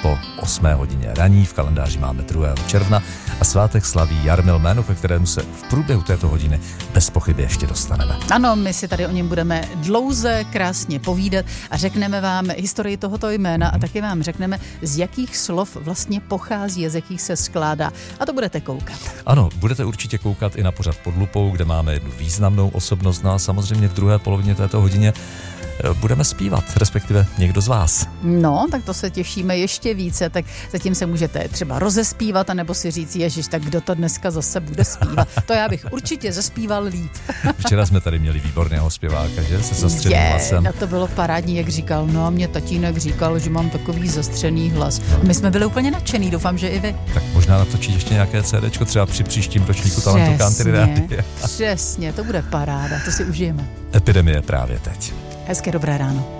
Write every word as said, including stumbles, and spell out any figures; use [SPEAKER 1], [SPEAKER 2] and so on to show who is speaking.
[SPEAKER 1] po osmé hodině raní, v kalendáři máme druhého června a svátek slaví Jarmil, jméno, ke kterému se v průběhu této hodiny bez pochyby ještě dostaneme.
[SPEAKER 2] Ano, my si tady o něm budeme dlouze, krásně povídat a řekneme vám historii tohoto jména a taky vám řekneme, z jakých slov vlastně pochází a z jakých se skládá. A to budete koukat.
[SPEAKER 1] Ano, budete určitě koukat i na pořad Pod lupou, kde máme jednu významnou osobnost, no a samozřejmě v druhé polovině této hodině budeme zpívat, respektive někdo z vás.
[SPEAKER 2] No, tak to se těšíme ještě více, tak zatím se můžete třeba rozespívat, anebo si říct, ježiš, tak kdo to dneska zase bude zpívat. To já bych určitě zaspíval líp.
[SPEAKER 1] Včera jsme tady měli výborného zpěváka, že? Se zastřeným
[SPEAKER 2] Je,
[SPEAKER 1] hlasem.
[SPEAKER 2] no to bylo parádní, jak říkal, no a mě tatínek říkal, že mám takový zastřený hlas. A my jsme byli úplně nadšený, doufám, že i vy.
[SPEAKER 1] Tak možná natočí ještě nějaké CDčko, třeba při příštím ročníku Talentu Country Rádia.
[SPEAKER 2] Přesně, to bude paráda, to si užijeme.
[SPEAKER 1] Epidemie právě teď.
[SPEAKER 2] Hezké dobré ráno.